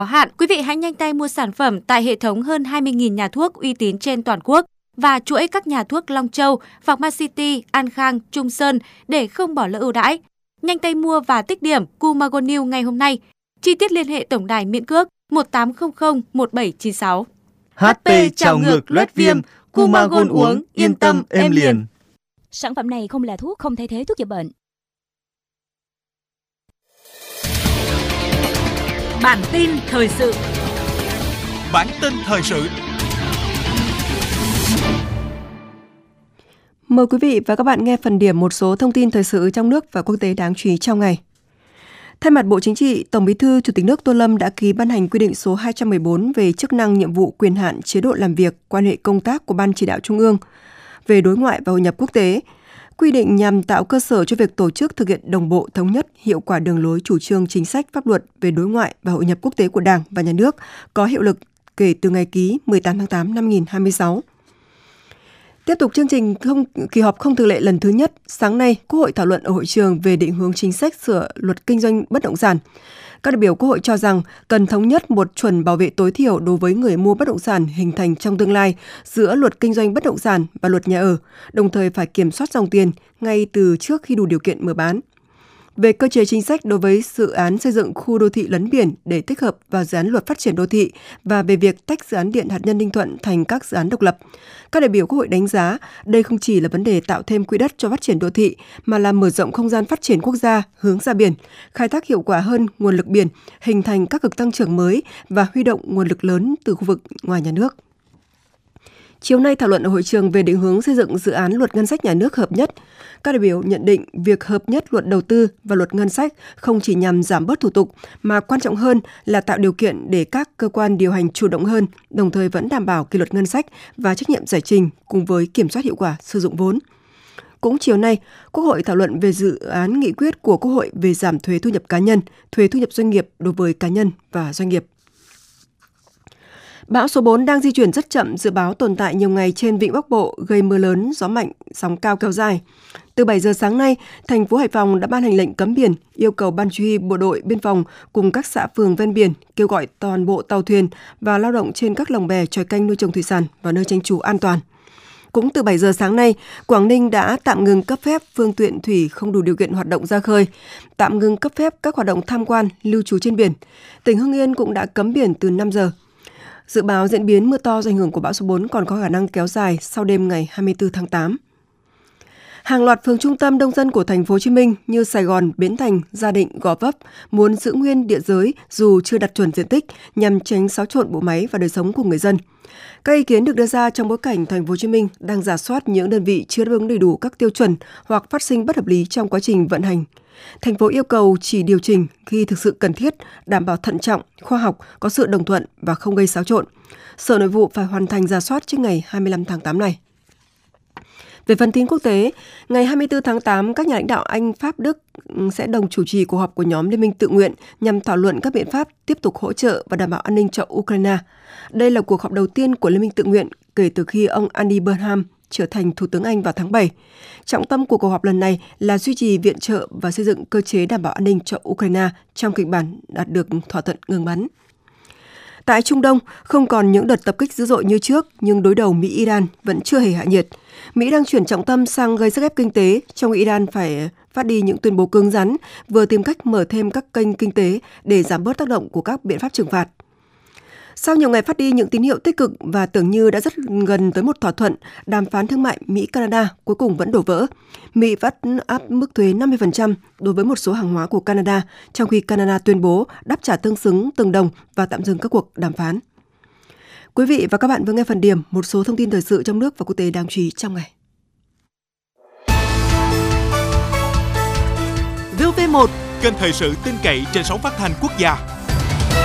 có hạn. Quý vị hãy nhanh tay mua sản phẩm tại hệ thống hơn 20.000 nhà thuốc uy tín trên toàn quốc và chuỗi các nhà thuốc Long Châu, Pharmacity, An Khang, Trung Sơn để không bỏ lỡ ưu đãi. Nhanh tay mua và tích điểm Cumagon ngay hôm nay. Chi tiết liên hệ tổng đài miễn cước 1800 1796. HP trào ngược loét viêm, Cumagon uống yên tâm êm liền. Sản phẩm này không là thuốc, không thay thế thuốc chữa bệnh. Bản tin thời sự. Bản tin thời sự. Mời quý vị và các bạn nghe phần điểm một số thông tin thời sự trong nước và quốc tế đáng chú ý trong ngày. Thay mặt Bộ Chính trị, Tổng Bí thư Chủ tịch nước Tô Lâm đã ký ban hành quy định số 214 về chức năng, nhiệm vụ, quyền hạn, chế độ làm việc, quan hệ công tác của Ban Chỉ đạo Trung ương về đối ngoại và hội nhập quốc tế. Quy định nhằm tạo cơ sở cho việc tổ chức thực hiện đồng bộ, thống nhất, hiệu quả đường lối, chủ trương, chính sách, pháp luật về đối ngoại và hội nhập quốc tế của Đảng và Nhà nước có hiệu lực kể từ ngày ký 18 tháng 8 năm 2026. Tiếp tục chương trình kỳ họp không thường lệ lần thứ nhất, sáng nay Quốc hội thảo luận ở hội trường về định hướng chính sách sửa luật kinh doanh bất động sản. Các đại biểu Quốc hội cho rằng cần thống nhất một chuẩn bảo vệ tối thiểu đối với người mua bất động sản hình thành trong tương lai giữa luật kinh doanh bất động sản và luật nhà ở, đồng thời phải kiểm soát dòng tiền ngay từ trước khi đủ điều kiện mở bán. Về cơ chế chính sách đối với dự án xây dựng khu đô thị lấn biển để tích hợp vào dự án luật phát triển đô thị và về việc tách dự án điện hạt nhân Ninh Thuận thành các dự án độc lập. Các đại biểu Quốc hội đánh giá đây không chỉ là vấn đề tạo thêm quỹ đất cho phát triển đô thị mà là mở rộng không gian phát triển quốc gia hướng ra biển, khai thác hiệu quả hơn nguồn lực biển, hình thành các cực tăng trưởng mới và huy động nguồn lực lớn từ khu vực ngoài nhà nước. Chiều nay thảo luận ở hội trường về định hướng xây dựng dự án luật ngân sách nhà nước hợp nhất. Các đại biểu nhận định việc hợp nhất luật đầu tư và luật ngân sách không chỉ nhằm giảm bớt thủ tục mà quan trọng hơn là tạo điều kiện để các cơ quan điều hành chủ động hơn, đồng thời vẫn đảm bảo kỷ luật ngân sách và trách nhiệm giải trình cùng với kiểm soát hiệu quả sử dụng vốn. Cũng chiều nay, Quốc hội thảo luận về dự án nghị quyết của Quốc hội về giảm thuế thu nhập cá nhân, thuế thu nhập doanh nghiệp đối với cá nhân và doanh nghiệp. Bão số 4 đang di chuyển rất chậm, dự báo tồn tại nhiều ngày trên vịnh Bắc Bộ, gây mưa lớn, gió mạnh, sóng cao kéo dài. Từ 7 giờ sáng nay, thành phố Hải Phòng đã ban hành lệnh cấm biển, yêu cầu Ban Chỉ huy Bộ đội Biên phòng cùng các xã phường ven biển kêu gọi toàn bộ tàu thuyền và lao động trên các lồng bè chòi canh nuôi trồng thủy sản vào nơi tránh trú an toàn. Cũng từ 7 giờ sáng nay, Quảng Ninh đã tạm ngừng cấp phép phương tiện thủy không đủ điều kiện hoạt động ra khơi, tạm ngừng cấp phép các hoạt động tham quan, lưu trú trên biển. Tỉnh Hưng Yên cũng đã cấm biển từ 5 giờ. Dự báo diễn biến mưa to do ảnh hưởng của bão số 4 còn có khả năng kéo dài sau đêm ngày 24 tháng 8. Hàng loạt phường trung tâm đông dân của thành phố Hồ Chí Minh như Sài Gòn, Bến Thành, Gia Định, Gò Vấp muốn giữ nguyên địa giới dù chưa đạt chuẩn diện tích nhằm tránh xáo trộn bộ máy và đời sống của người dân. Các ý kiến được đưa ra trong bối cảnh thành phố Hồ Chí Minh đang rà soát những đơn vị chưa đáp ứng đầy đủ các tiêu chuẩn hoặc phát sinh bất hợp lý trong quá trình vận hành. Thành phố yêu cầu chỉ điều chỉnh khi thực sự cần thiết, đảm bảo thận trọng, khoa học, có sự đồng thuận và không gây xáo trộn. Sở Nội vụ phải hoàn thành rà soát trước ngày 25 tháng 8 này. Về phần tin quốc tế, ngày 24 tháng 8, các nhà lãnh đạo Anh, Pháp, Đức sẽ đồng chủ trì cuộc họp của nhóm Liên minh tự nguyện nhằm thảo luận các biện pháp tiếp tục hỗ trợ và đảm bảo an ninh cho Ukraine. Đây là cuộc họp đầu tiên của Liên minh tự nguyện kể từ khi ông Andy Burnham trở thành Thủ tướng Anh vào tháng 7. Trọng tâm của cuộc họp lần này là duy trì viện trợ và xây dựng cơ chế đảm bảo an ninh cho Ukraine trong kịch bản đạt được thỏa thuận ngừng bắn. Tại Trung Đông, không còn những đợt tập kích dữ dội như trước, nhưng đối đầu Mỹ-Iran vẫn chưa hề hạ nhiệt. Mỹ đang chuyển trọng tâm sang gây sức ép kinh tế, trong khi Iran phải phát đi những tuyên bố cứng rắn, vừa tìm cách mở thêm các kênh kinh tế để giảm bớt tác động của các biện pháp trừng phạt. Sau nhiều ngày phát đi những tín hiệu tích cực và tưởng như đã rất gần tới một thỏa thuận, đàm phán thương mại Mỹ-Canada cuối cùng vẫn đổ vỡ. Mỹ vẫn áp mức thuế 50% đối với một số hàng hóa của Canada, trong khi Canada tuyên bố đáp trả tương xứng từng đồng và tạm dừng các cuộc đàm phán. Quý vị và các bạn vừa nghe phần điểm một số thông tin thời sự trong nước và quốc tế đáng chú ý trong ngày. VOV1, kênh thời sự tin cậy trên sóng phát thanh quốc gia.